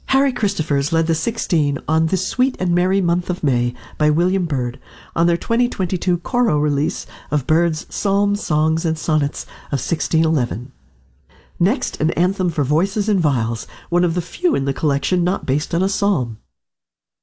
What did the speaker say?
Harry Christophers led the 16 on This Sweet and Merry Month of May by William Byrd on their 2022 Coro release of Byrd's Psalms, Songs, and Sonnets of 1611. Next, an anthem for voices and viols, one of the few in the collection not based on a psalm.